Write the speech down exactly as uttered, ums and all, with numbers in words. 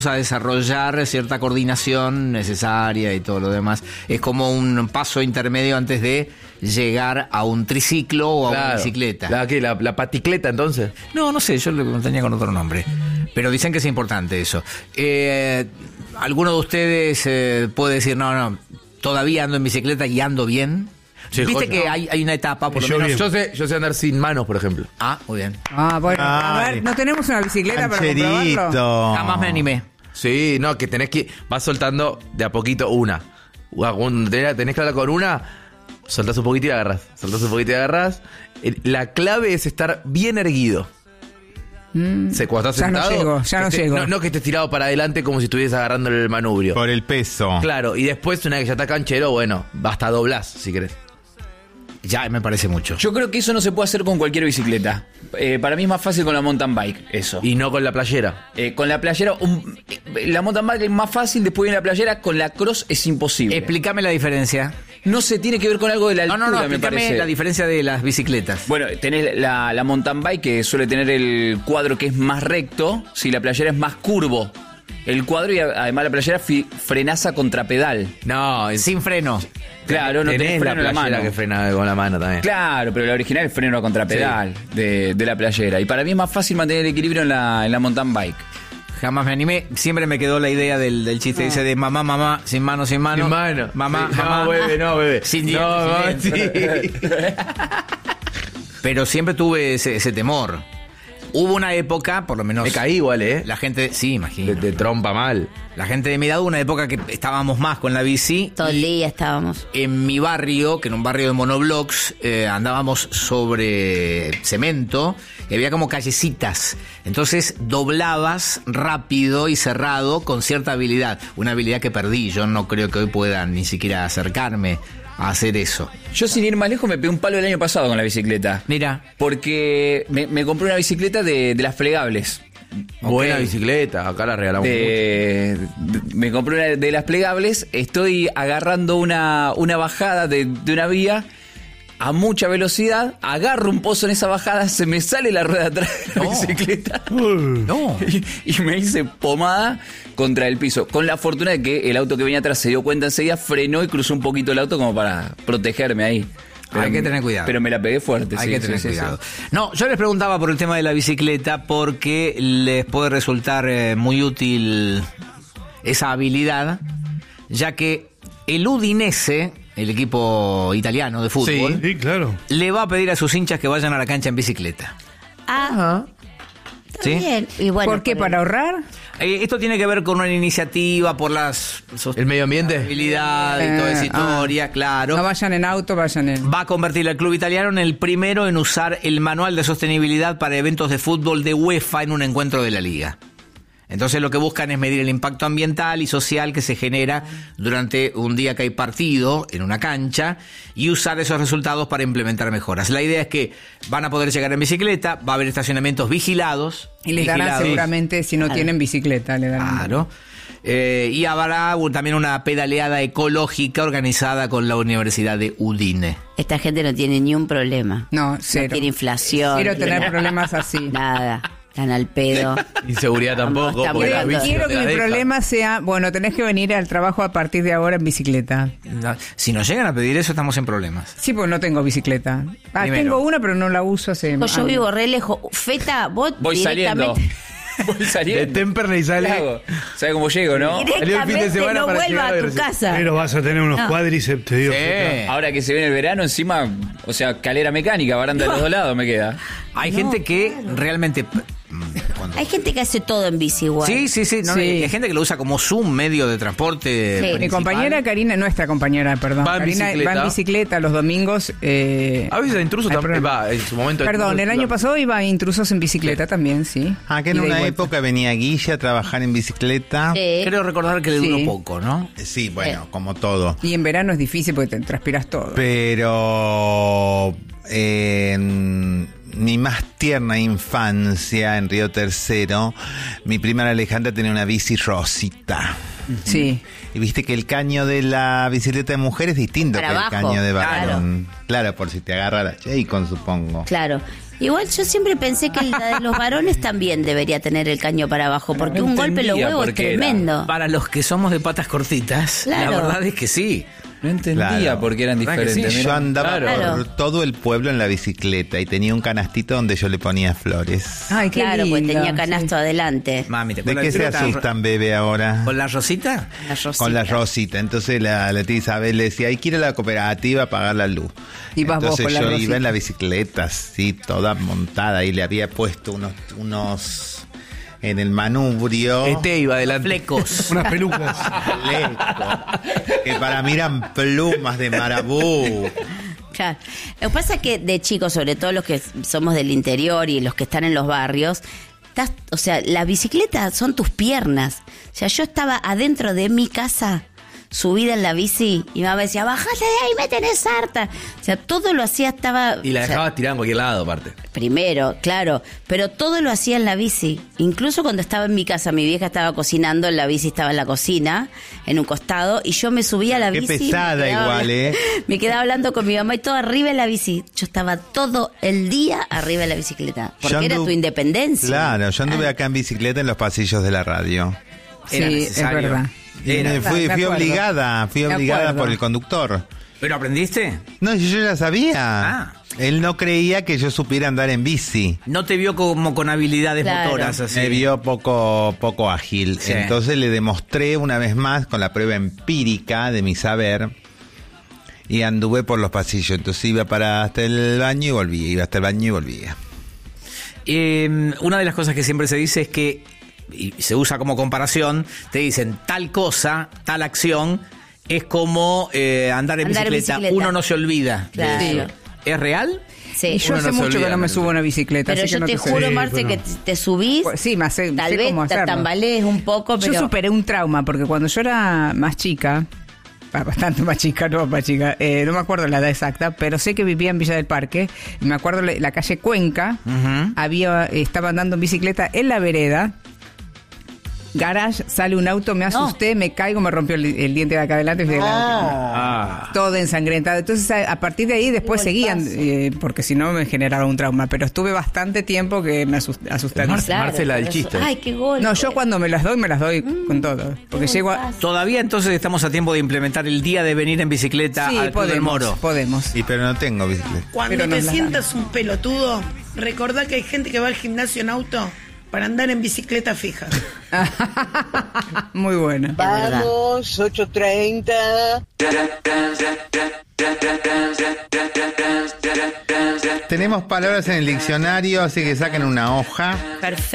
a desarrollar cierta coordinación necesaria y todo lo demás. Es como un paso intermedio antes de llegar a un triciclo o a claro. una bicicleta. ¿La, qué, la, la paticleta entonces? No, no sé, yo lo tenía con otro nombre. Pero dicen que es importante eso. Eh, ¿Alguno de ustedes eh, puede decir, no, no, todavía ando en bicicleta y ando bien? Sí, Viste joya. que hay, hay una etapa, por lo yo, menos... yo, sé, yo sé andar sin manos, por ejemplo. Ah, muy bien. Ah, bueno, a Ay. ver, ¿no tenemos una bicicleta para comprobarlo? Cancherito. Jamás me animé. Sí, no, que tenés que... Vas soltando de a poquito una. Cuando tenés, tenés que hablar con una, soltás un poquito y agarrás. Soltás un poquito y agarrás. El- La clave es estar bien erguido. Mm, Se, cuando estás ya no sentado, llego, ya que no estés- llego. No, no que estés tirado para adelante como si estuvieses agarrando el manubrio. Por el peso. Claro, y después, una vez que ya está canchero, bueno, hasta doblás, si querés. Ya me parece mucho. Yo creo que eso no se puede hacer con cualquier bicicleta. Eh, para mí es más fácil con la mountain bike, eso. Y no con la playera. Eh, con la playera, un- eh, la mountain bike es más fácil, después viene la playera, con la cross es imposible. Explícame la diferencia. No se tiene que ver con algo de la No, altura, no, no, me explícame parece. la diferencia de las bicicletas. Bueno, tenés la, la mountain bike que suele tener el cuadro que es más recto, si la playera es más curvo. El cuadro y a- además la playera fi- frenaza contra pedal. No, es- Sin freno. Claro, no tenés tenés freno en la playera mano. que frena con la mano también. Claro, pero la original es freno a contrapedal de, de la playera. Y para mí es más fácil mantener el equilibrio en la, en la mountain bike. Jamás me animé. Siempre me quedó la idea del, del chiste ese de mamá, mamá, sin mano, sin mano. Sin mano. Mamá, Sí, mamá. No, bebé, no, bebé. Sin dientes, no, sin mamá, dientes. sí. Pero siempre tuve ese, ese temor. Hubo una época, por lo menos... Me caí igual, ¿eh? La gente, sí, De, imagino. de trompa mal. La gente de mi edad, hubo una época que estábamos más con la bici. Todo el día estábamos. En mi barrio, que era un barrio de monoblocks, eh, andábamos sobre cemento y había como callecitas. Entonces doblabas rápido y cerrado con cierta habilidad. Una habilidad que perdí. Yo no creo que hoy pueda ni siquiera acercarme a hacer eso. Yo sin ir más lejos me pegué un palo el año pasado con la bicicleta. Mira, Porque me, me compré una bicicleta de, de las plegables. Buena Ok. bicicleta, acá la regalamos mucho. De- de- me compré una de las plegables, estoy agarrando una, una bajada de, de una vía a mucha velocidad, agarro un pozo en esa bajada, se me sale la rueda de atrás de la No. bicicleta no. y, y me hice pomada contra el piso, con la fortuna de que el auto que venía atrás se dio cuenta enseguida, frenó y cruzó un poquito el auto como para protegerme ahí. Hay que tener cuidado. Pero me la pegué fuerte. Hay sí, que sí, tener sí, sí. cuidado. No, yo les preguntaba por el tema de la bicicleta porque les puede resultar eh, muy útil esa habilidad, ya que el Udinese, el equipo italiano de fútbol, Sí, claro. le va a pedir a sus hinchas que vayan a la cancha en bicicleta. Ah, está ¿Sí? bien. Y bueno, ¿Por qué? pero- ¿Para ahorrar? Eh, esto tiene que ver con una iniciativa por las ¿El medio ambiente? sostenibilidad y toda esa Eh, historia, ah. claro. No vayan en auto, vayan en... Va a convertir al club italiano en el primero en usar el manual de sostenibilidad para eventos de fútbol de UEFA en un encuentro de la liga. Entonces lo que buscan es medir el impacto ambiental y social que se genera durante un día que hay partido en una cancha y usar esos resultados para implementar mejoras. La idea es que van a poder llegar en bicicleta, va a haber estacionamientos vigilados. Y le darán vigilados. seguramente, si no Claro. tienen bicicleta, le darán... Claro. Eh, y habrá un- también una pedaleada ecológica organizada con la Universidad de Udine. Esta gente no tiene ni un problema. No, cero. No tiene inflación. Quiero no tener tiene problemas así. Nada. Están al pedo. Inseguridad tampoco. Estamos porque la hablando bici de- Quiero no te que la mi deja. problema sea, bueno, tenés que venir al trabajo a partir de ahora en bicicleta. No, si nos llegan a pedir eso, estamos en problemas. Sí, pues no tengo bicicleta. Ah, Primero. tengo una, pero no la uso hace... Pues yo años. vivo re lejos. Feta, vos Voy saliendo. directamente... Voy De saliendo. Temperley sale. ¿Qué hago? ¿Sabes cómo llego, no? Salió el fin de Directamente semana no para vuelva llegar a a tu verse. casa. Pero vas a tener unos No. cuádriceps, te digo. Sí. Ahora que se viene el verano, encima, o sea, calera mecánica, baranda de los dos lados me queda. Hay No, gente que claro. realmente... mm, cuando- Hay gente que hace todo en bici igual. Sí, sí, sí, no, Sí. hay gente que lo usa como su medio de transporte. Sí. Mi Mi principal. compañera Karina, nuestra compañera, perdón. Va en Karina bicicleta. va en bicicleta los domingos. Eh, A veces intruso hay también problema. va en su momento. Perdón, el Intruso- año pasado iba a intrusos en bicicleta también, sí. Ah, que en Ida y una vuelta. época venía Guilla a trabajar en bicicleta. Sí. Creo recordar que le duró Sí. poco, ¿no? Sí, bueno, como todo. Y en verano es difícil porque te transpiras todo. Pero eh, en mi más tierna infancia, en Río Tercero, mi prima Alejandra tenía una bici rosita. Sí. Y viste que el caño de la bicicleta de mujer es distinto Para que el abajo, caño de claro. varón. Claro, por si te agarra la Jaycon, supongo. Claro. Igual yo siempre pensé que la de los varones también debería tener el caño para abajo, porque No un golpe en los entendía huevos por es qué era. tremendo. Para los que somos de patas cortitas, Claro. la verdad es que sí. No entendía Claro. por qué eran ¿Verdad que diferentes. sí? mirá. Yo andaba Claro. por todo el pueblo en la bicicleta y tenía un canastito donde yo le ponía flores. Ay, qué Claro, pues lindo, tenía canasto adelante. Mami, ¿te ¿De acuerdas qué se de la- asustan, bebé, ahora? ¿Con la rosita? La rosita. Con la rosita. Entonces la, la tía Isabel le decía, hay que ir a la cooperativa a pagar la luz. Y vas vos Entonces con la yo rosita. iba en la bicicleta, así, toda montada, y le había puesto unos, unos en el manubrio. Este iba adelante. Flecos. Unas pelucas. flecos, que para mí eran plumas de marabú. Claro. Lo que pasa es que de chicos, sobre todo los que somos del interior y los que están en los barrios, estás- o sea, la bicicleta son tus piernas. O sea, yo estaba adentro de mi casa, subida en la bici, y mi mamá decía, bájate de ahí, me tenés harta. O sea, todo lo hacía, estaba... Y la o sea, dejabas tirada en cualquier lado, aparte. primero, claro, pero todo lo hacía en la bici. Incluso cuando estaba en mi casa, mi vieja estaba cocinando, en la bici estaba en la cocina, en un costado, y yo me subía a la Qué bici. me pesada quedaba- igual, ¿eh? Me quedaba hablando con mi mamá y todo arriba en la bici. Yo estaba todo el día arriba en la bicicleta, porque Yo era andu- tu independencia. Claro, yo anduve Ah, acá en bicicleta en los pasillos de la radio. Era Sí, es necesario. verdad. Y Era. me fui, Me fui acuerdo. obligada, fui Me obligada acuerdo. por el conductor. ¿Pero aprendiste? No, yo ya sabía. Ah. Él no creía que yo supiera andar en bici. No te vio como con habilidades Claro. motoras así. Me vio poco, poco ágil. Sí. Entonces le demostré una vez más con la prueba empírica de mi saber y anduve por los pasillos. Entonces iba para hasta el baño y volvía, iba hasta el baño y volvía. Eh, una de las cosas que siempre se dice es que, y se usa como comparación, te dicen tal cosa, tal acción, es como eh, andar, en, Andar en bicicleta. bicicleta. Uno no se olvida. de Claro. eso. ¿Es real? sí. Y yo Uno hace no se mucho olvida, que no me ¿no? subo a una bicicleta. Pero así que yo no te sé. juro, Sí, Marce, pero- que te subís, Pues sí, me hace, tal sé vez cómo te hacerlo. tambalees un poco, pero... Yo superé un trauma, porque cuando yo era más chica, ah, bastante más chica, no más chica, eh, no me acuerdo la edad exacta, pero sé que vivía en Villa del Parque, y me acuerdo la, la calle Cuenca, Ujú. había, estaba andando en bicicleta en la vereda, garage, sale un auto, me asusté, me caigo, me rompió el, el diente de acá adelante, y fui adelante. Ah. Todo ensangrentado. Entonces, a, a partir de ahí, después seguían, eh, porque si no me generaba un trauma. Pero estuve bastante tiempo que me asust- asustadísima. Mar- Marcela del por eso- chiste. Ay, qué golpe. No, yo cuando me las doy, me las doy con todo. Porque llego a... Todavía entonces estamos a tiempo de implementar el día de venir en bicicleta Sí, al Club del podemos, Moro. podemos. Y pero no tengo bicicleta. Cuando Pero te nos la sientas un pelotudo, recordá que hay gente que va al gimnasio en auto para andar en bicicleta fija. Muy buena. verdad. Vamos, ocho treinta. Tenemos palabras en el diccionario, así que saquen una hoja. Perfecto.